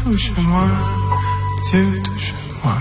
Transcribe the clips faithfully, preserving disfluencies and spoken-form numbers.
touche-moi, Dieu touche-moi.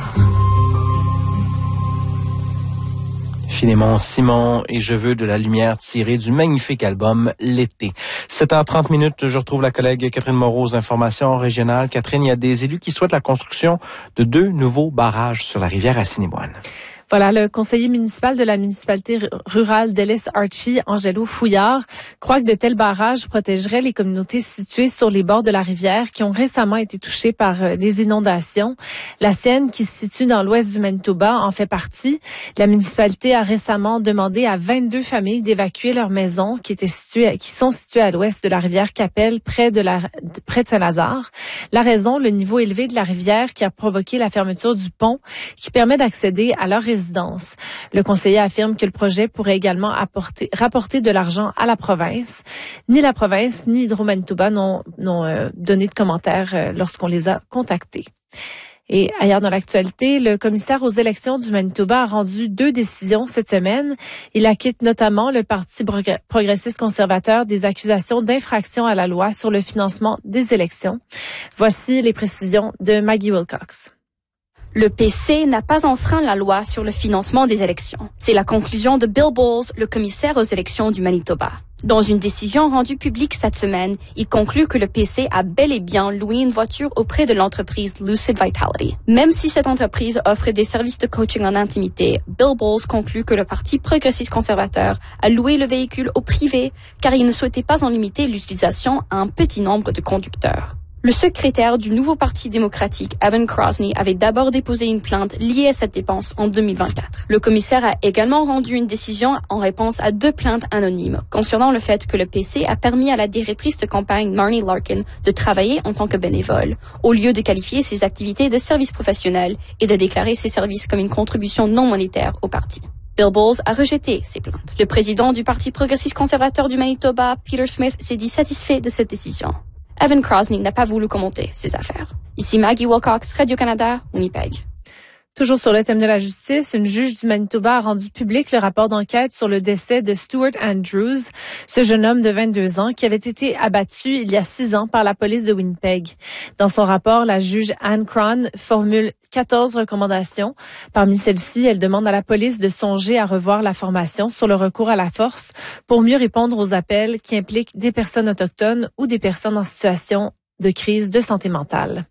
Finémon Simon et Je veux de la lumière tirée du magnifique album L'été. sept heures trente minutes, je retrouve la collègue Catherine Moreau aux informations régionales. Catherine, il y a des élus qui souhaitent la construction de deux nouveaux barrages sur la rivière Assiniboine. Voilà, le conseiller municipal de la municipalité rurale d'Ellis-Archie, Angelo Fouillard, croit que de tels barrages protégeraient les communautés situées sur les bords de la rivière qui ont récemment été touchées par des inondations. La sienne, qui se situe dans l'ouest du Manitoba, en fait partie. La municipalité a récemment demandé à vingt-deux familles d'évacuer leurs maisons qui étaient situées, qui sont situées à l'ouest de la rivière Qu'Appelle, près de la, près de Saint-Lazare. La raison, le niveau élevé de la rivière qui a provoqué la fermeture du pont qui permet d'accéder à leur résidence. Le conseiller affirme que le projet pourrait également apporter, rapporter de l'argent à la province. Ni la province ni Hydro-Manitoba n'ont, n'ont euh, donné de commentaires euh, lorsqu'on les a contactés. Et ailleurs dans l'actualité, le commissaire aux élections du Manitoba a rendu deux décisions cette semaine. Il acquitte notamment le Parti progressiste conservateur des accusations d'infraction à la loi sur le financement des élections. Voici les précisions de Maggie Wilcox. Le P C n'a pas enfreint la loi sur le financement des élections. C'est la conclusion de Bill Bowles, le commissaire aux élections du Manitoba. Dans une décision rendue publique cette semaine, il conclut que le P C a bel et bien loué une voiture auprès de l'entreprise Lucid Vitality. Même si cette entreprise offre des services de coaching en intimité, Bill Bowles conclut que le Parti progressiste conservateur a loué le véhicule au privé car il ne souhaitait pas en limiter l'utilisation à un petit nombre de conducteurs. Le secrétaire du nouveau Parti démocratique, Evan Krosny, avait d'abord déposé une plainte liée à cette dépense en deux mille vingt-quatre. Le commissaire a également rendu une décision en réponse à deux plaintes anonymes concernant le fait que le P C a permis à la directrice de campagne Marnie Larkin de travailler en tant que bénévole, au lieu de qualifier ses activités de service professionnel et de déclarer ses services comme une contribution non monétaire au parti. Bill Bowles a rejeté ces plaintes. Le président du Parti progressiste conservateur du Manitoba, Peter Smith, s'est dit satisfait de cette décision. Evan Krosny n'a pas voulu commenter ces affaires. Ici Maggie Wilcox, Radio-Canada, Winnipeg. Toujours sur le thème de la justice, une juge du Manitoba a rendu public le rapport d'enquête sur le décès de Stuart Andrews, ce jeune homme de vingt-deux ans qui avait été abattu il y a six ans par la police de Winnipeg. Dans son rapport, la juge Anne Cron formule quatorze recommandations. Parmi celles-ci, elle demande à la police de songer à revoir la formation sur le recours à la force pour mieux répondre aux appels qui impliquent des personnes autochtones ou des personnes en situation de crise de santé mentale.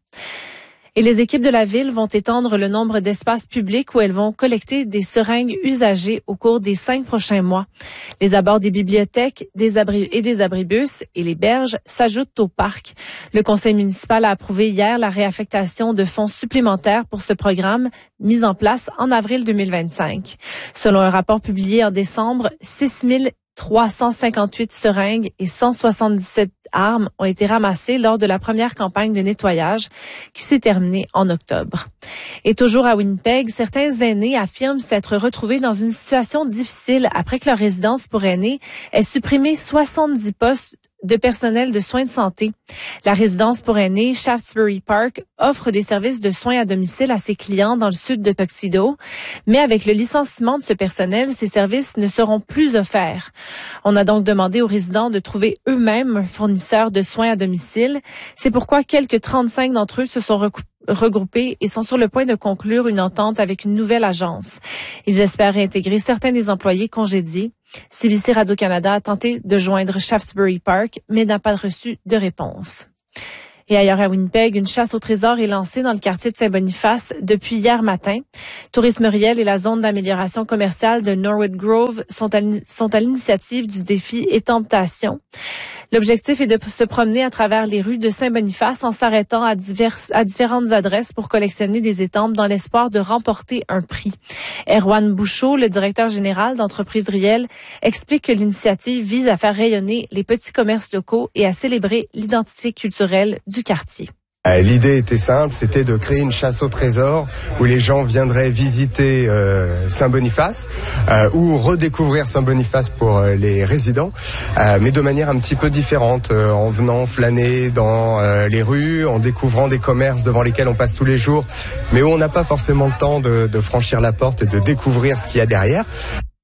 Et les équipes de la ville vont étendre le nombre d'espaces publics où elles vont collecter des seringues usagées au cours des cinq prochains mois. Les abords des bibliothèques des abri- et des abribus et les berges s'ajoutent au parc. Le conseil municipal a approuvé hier la réaffectation de fonds supplémentaires pour ce programme mis en place en avril deux mille vingt-cinq. Selon un rapport publié en décembre, six mille trois cent cinquante-huit seringues et cent soixante-dix-sept armes ont été ramassées lors de la première campagne de nettoyage qui s'est terminée en octobre. Et toujours à Winnipeg, certains aînés affirment s'être retrouvés dans une situation difficile après que leur résidence pour aînés ait supprimé soixante-dix postes de personnel de soins de santé. La résidence pour aînés Shaftesbury Park offre des services de soins à domicile à ses clients dans le sud de Tuxedo, mais avec le licenciement de ce personnel, ces services ne seront plus offerts. On a donc demandé aux résidents de trouver eux-mêmes un fournisseur de soins à domicile. C'est pourquoi quelques trente-cinq d'entre eux se sont recoupés regroupés et sont sur le point de conclure une entente avec une nouvelle agence. Ils espèrent réintégrer certains des employés congédiés. C B C Radio-Canada a tenté de joindre Shaftesbury Park, mais n'a pas reçu de réponse. Et ailleurs à Winnipeg, une chasse au trésor est lancée dans le quartier de Saint-Boniface depuis hier matin. Tourisme Riel et la zone d'amélioration commerciale de Norwood Grove sont à, sont à l'initiative du défi Étemptation. L'objectif est de se promener à travers les rues de Saint-Boniface en s'arrêtant à, divers, à différentes adresses pour collectionner des étampes dans l'espoir de remporter un prix. Erwan Bouchot, le directeur général d'Entreprise Riel, explique que l'initiative vise à faire rayonner les petits commerces locaux et à célébrer l'identité culturelle du quartier. L'idée était simple, c'était de créer une chasse au trésor où les gens viendraient visiter euh, Saint-Boniface euh, ou redécouvrir Saint-Boniface pour euh, les résidents, euh, mais de manière un petit peu différente, euh, en venant flâner dans euh, les rues, en découvrant des commerces devant lesquels on passe tous les jours, mais où on n'a pas forcément le temps de, de franchir la porte et de découvrir ce qu'il y a derrière.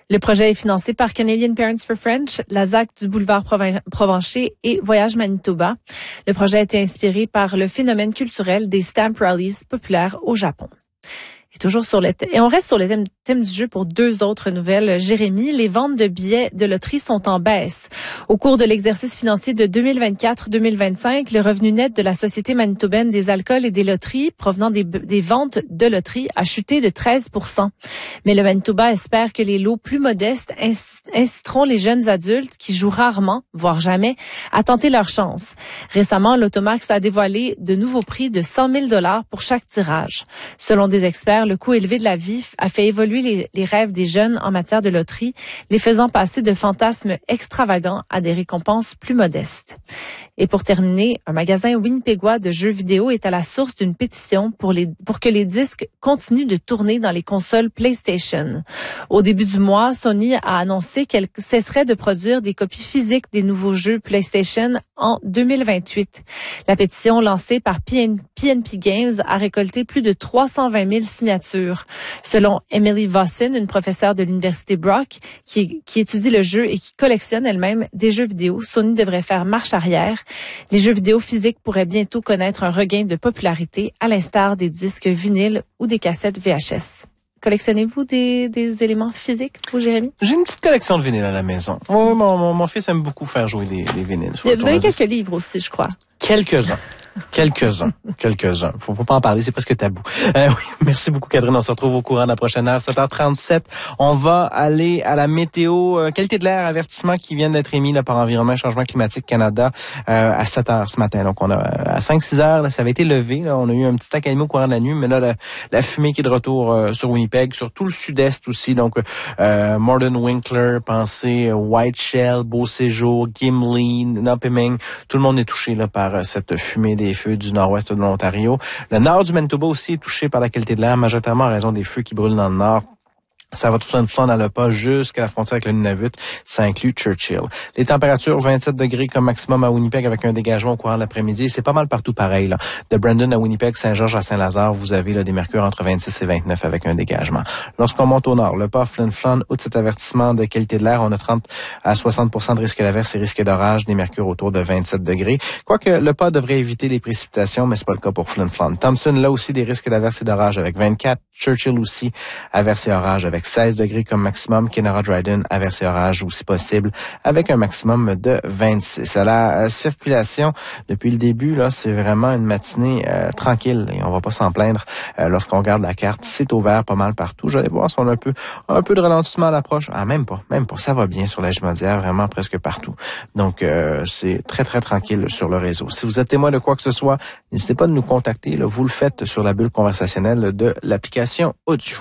Le projet est financé par Canadian Parents for French, la Z A C du boulevard Provencher et Voyage Manitoba. Le projet a été inspiré par le phénomène culturel des stamp rallies populaires au Japon. Et toujours sur le thème, et on reste sur le thème, thème du jeu pour deux autres nouvelles. Jérémy, les ventes de billets de loterie sont en baisse. Au cours de l'exercice financier de deux mille vingt-quatre deux mille vingt-cinq, le revenu net de la Société manitobaine des alcools et des loteries provenant des, des ventes de loterie a chuté de treize pour cent. Mais le Manitoba espère que les lots plus modestes inciteront les jeunes adultes qui jouent rarement, voire jamais, à tenter leur chance. Récemment, l'Automax a dévoilé de nouveaux prix de cent mille dollars pour chaque tirage. Selon des experts, le coût élevé de la vie a fait évoluer les, les rêves des jeunes en matière de loterie, les faisant passer de fantasmes extravagants à des récompenses plus modestes. Et pour terminer, un magasin winnipégois de jeux vidéo est à la source d'une pétition pour, les, pour que les disques continuent de tourner dans les consoles PlayStation. Au début du mois, Sony a annoncé qu'elle cesserait de produire des copies physiques des nouveaux jeux PlayStation en deux mille vingt-huit. La pétition lancée par P N P Games a récolté plus de trois cent vingt mille signatures. Selon Emily Vossen, une professeure de l'université Brock qui, qui étudie le jeu et qui collectionne elle-même des jeux vidéo, Sony devrait faire marche arrière. Les jeux vidéo physiques pourraient bientôt connaître un regain de popularité, à l'instar des disques vinyles ou des cassettes V H S. Collectionnez-vous des, des éléments physiques, vous, Jérémy? J'ai une petite collection de vinyles à la maison. Oui, mon, mon, mon fils aime beaucoup faire jouer des, des vinyles. Vous avez quelques livres aussi, je crois. Quelques-uns. Quelques-uns. Quelques-uns. Faut, faut pas en parler, c'est presque tabou. Euh, oui, merci beaucoup, Catherine. On se retrouve au courant de la prochaine heure. sept heures trente-sept. On va aller à la météo. Euh, qualité de l'air, avertissement qui vient d'être émis là, par Environnement et Changement Climatique Canada euh, à sept heures ce matin. Donc, on a à cinq six heures, là, ça avait été levé. Là, on a eu un petit accalmie au courant de la nuit, mais là, la, la fumée qui est de retour euh, sur Winnipeg, sur tout le sud-est aussi. Donc, euh, Morden Winkler, pensez Whiteshell, Beauséjour, Gimli, Nopiming. Tout le monde est touché là par euh, cette fumée des feux du nord-ouest de l'Ontario. Le nord du Manitoba aussi est touché par la qualité de l'air, majoritairement en raison des feux qui brûlent dans le nord. Ça va de Flin Flon dans le pas jusqu'à la frontière avec le Nunavut. Ça inclut Churchill. Les températures, vingt-sept degrés comme maximum à Winnipeg avec un dégagement au courant de l'après-midi. C'est pas mal partout pareil, là. De Brandon à Winnipeg, Saint-Georges à Saint-Lazare, vous avez là des mercures entre vingt-six et vingt-neuf avec un dégagement. Lorsqu'on monte au nord, le pas Flin Flon, outre cet avertissement de qualité de l'air, on a trente à soixante pour cent de risque d'averse et risque d'orage, des mercures autour de vingt-sept degrés. Quoique le pas devrait éviter les précipitations, mais c'est pas le cas pour Flin Flon. Thompson, là aussi des risques d'averse et d'orage avec vingt-quatre. Churchill aussi, averse et orage avec seize degrés comme maximum. Kenora Dryden, averse et orage aussi possible avec un maximum de vingt-six. À la euh, circulation, depuis le début, là, c'est vraiment une matinée euh, tranquille et on va pas s'en plaindre. Euh, lorsqu'on regarde la carte, c'est ouvert pas mal partout. J'allais voir si on a un peu, un peu de ralentissement à l'approche. Ah, même pas, même pas. Ça va bien sur la Jumadière, vraiment presque partout. Donc, euh, c'est très, très tranquille sur le réseau. Si vous êtes témoin de quoi que ce soit, n'hésitez pas de nous contacter. Là, vous le faites sur la bulle conversationnelle de l'application audio.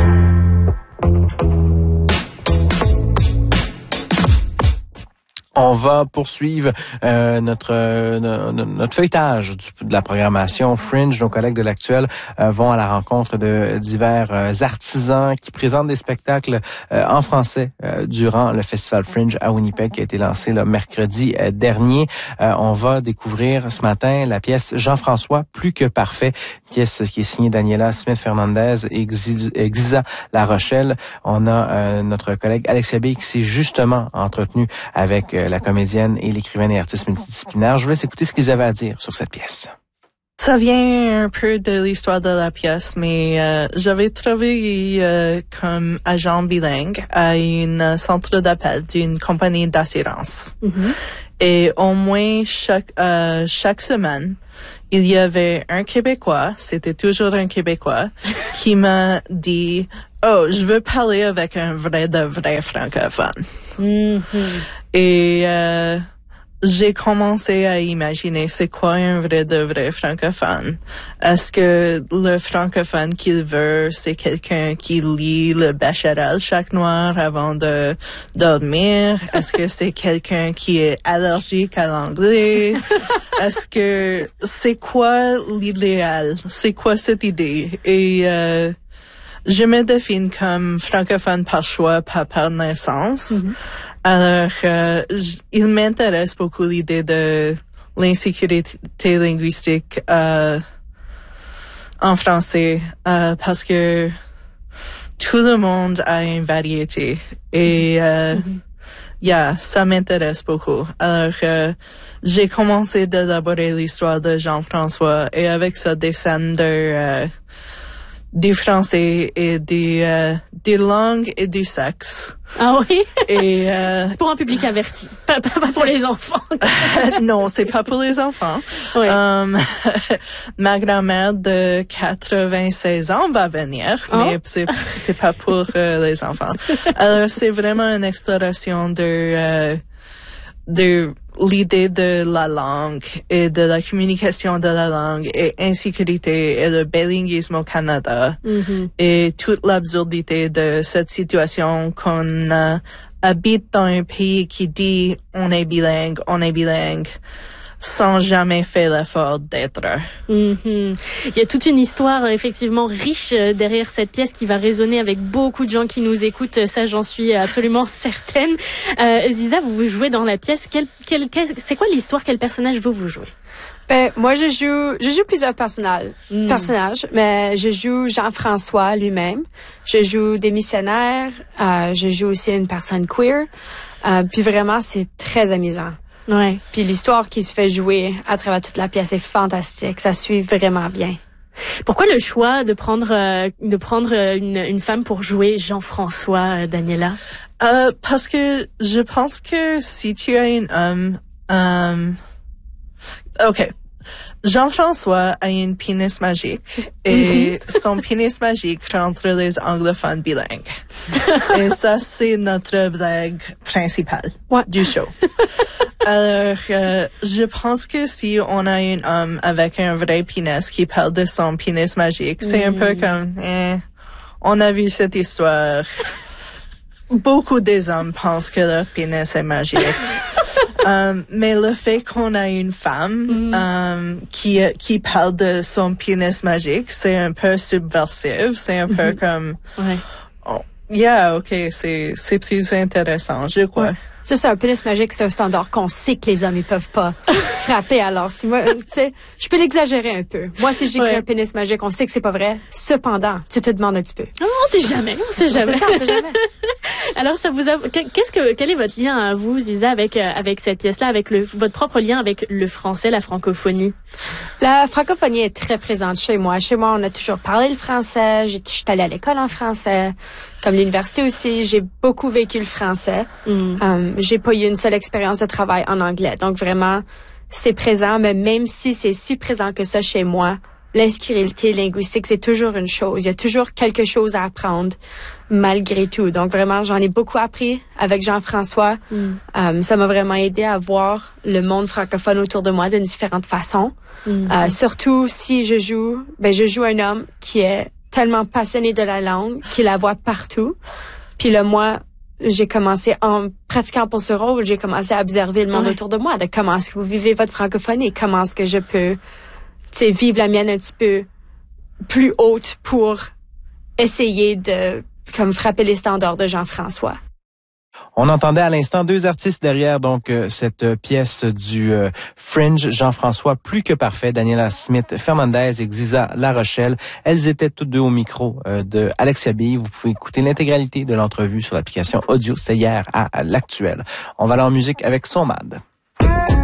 On va poursuivre euh, notre euh, notre feuilletage du, de la programmation Fringe. Nos collègues de l'Actuel euh, vont à la rencontre de divers euh, artisans qui présentent des spectacles euh, en français euh, durant le Festival Fringe à Winnipeg qui a été lancé le mercredi euh, dernier. Euh, on va découvrir ce matin la pièce Jean-François, plus que parfait, pièce qui est signée Daniela Smith-Fernandez et Xiza La Rochelle. On a euh, notre collègue Alexia B qui s'est justement entretenu avec euh, la comédienne et l'écrivaine et artiste multidisciplinaire. Je vous laisse écouter ce qu'ils avaient à dire sur cette pièce. Ça vient un peu de l'histoire de la pièce, mais euh, j'avais travaillé euh, comme agent bilingue à un centre d'appel d'une compagnie d'assurance. Mm-hmm. Et au moins chaque euh, chaque semaine, il y avait un Québécois, c'était toujours un Québécois, qui m'a dit « Oh, je veux parler avec un vrai de vrai francophone. Mm-hmm. » Et euh, j'ai commencé à imaginer c'est quoi un vrai de vrai francophone. Est-ce que le francophone qu'il veut, c'est quelqu'un qui lit le Bechamel chaque noir avant de dormir? Est-ce que c'est quelqu'un qui est allergique à l'anglais? Est-ce que c'est quoi l'idéal? C'est quoi cette idée? Et euh, je me définis comme francophone par choix, pas par naissance. Mm-hmm. Alors, euh, j- il m'intéresse beaucoup l'idée de l'insécurité linguistique euh, en français euh, parce que tout le monde a une variété. Et, euh, mm-hmm. yeah, ça m'intéresse beaucoup. Alors, euh, j'ai commencé d'élaborer l'histoire de Jean-François et avec ça descend de, euh, du français et des, euh, des langues et du sexe. Ah oui? Et, euh, c'est pour un public averti, pas, pas pour les enfants. Non, c'est pas pour les enfants. Oui. Um, ma grand-mère de quatre-vingt-seize ans va venir, oh. mais c'est, c'est pas pour euh, les enfants. Alors, c'est vraiment une exploration de, euh, de l'idée de la langue et de la communication de la langue et insécurité et le bilinguisme au Canada mm-hmm. et toute l'absurdité de cette situation qu'on euh, habite dans un pays qui dit on est bilingue, on est bilingue, sans jamais faire l'effort d'être. Mm-hmm. Il y a toute une histoire effectivement riche derrière cette pièce qui va résonner avec beaucoup de gens qui nous écoutent, ça j'en suis absolument certaine. Euh, Ziza, vous vous jouez dans la pièce, quel, quel, quel, c'est quoi l'histoire, quel personnage vous vous jouez? Ben, moi, je joue, je joue plusieurs personnages, mm. personnages, mais je joue Jean-François lui-même. Je joue des missionnaires, euh, je joue aussi une personne queer, euh, puis vraiment, c'est très amusant. Ouais. Puis l'histoire qui se fait jouer à travers toute la pièce est fantastique. Ça suit vraiment bien. Pourquoi le choix de prendre euh, de prendre une, une femme pour jouer Jean-François, euh, Daniela? Euh, parce que je pense que si tu as un homme, um, ok, Jean-François a une pénis magique et son pénis magique rentre les anglophones bilingues. Et ça, c'est notre blague principale What? du show. Alors, euh, je pense que si on a un homme avec un vrai pénis qui parle de son pénis magique, c'est mm. un peu comme, eh, on a vu cette histoire. Beaucoup des hommes pensent que leur pénis est magique. Um, mais le fait qu'on a une femme mm. um, qui qui parle de son pénis magique, c'est un peu subversif, c'est un mm-hmm. peu comme ouais. oh, yeah, ok, c'est c'est plus intéressant, je crois. Ouais. Ça, c'est un pénis magique, c'est un standard qu'on sait que les hommes ils peuvent pas frapper. Alors, si moi, tu sais, je peux l'exagérer un peu. Moi, si je dis que ouais. j'ai un pénis magique, on sait que c'est pas vrai. Cependant, tu te demandes un petit peu. Non, on sait jamais, on sait jamais. C'est ça, on sait jamais. Alors, ça vous a, qu'est-ce que, quel est votre lien à vous, Ziza, avec, avec cette pièce-là, avec le, votre propre lien avec le français, la francophonie? La francophonie est très présente chez moi. Chez moi, on a toujours parlé le français. Je suis allée à l'école en français. Comme l'université aussi, j'ai beaucoup vécu le français. Mm. Um, j'ai pas eu une seule expérience de travail en anglais. Donc vraiment, c'est présent, mais même si c'est si présent que ça chez moi, l'insécurité linguistique, c'est toujours une chose. Il y a toujours quelque chose à apprendre, malgré tout. Donc vraiment, j'en ai beaucoup appris avec Jean-François. Mm. Um, ça m'a vraiment aidé à voir le monde francophone autour de moi d'une différente façon. Mm. Euh, surtout si je joue, ben je joue un homme qui est tellement passionné de la langue, qu'il la voit partout. Puis là, moi, j'ai commencé, en pratiquant pour ce rôle, j'ai commencé à observer le monde ouais. autour de moi, de comment est-ce que vous vivez votre francophonie, comment est-ce que je peux, tu sais, vivre la mienne un petit peu plus haute pour essayer de, comme, frapper les standards de Jean-François. On entendait à l'instant deux artistes derrière donc euh, cette euh, pièce du euh, Fringe, Jean-François plus que parfait, Daniela Smith Fernandez et Ziza La Rochelle. Elles étaient toutes deux au micro euh, de Alexia Bille. Vous pouvez écouter l'intégralité de l'entrevue sur l'application audio. C'est hier à, à l'Actuel. On va aller en musique avec Somad.